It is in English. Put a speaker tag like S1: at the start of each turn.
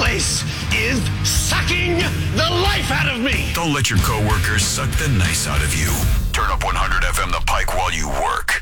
S1: place is sucking the life out of me.
S2: Don't let your coworkers suck the nice out of you. Turn up 100 FM The Pike while you work.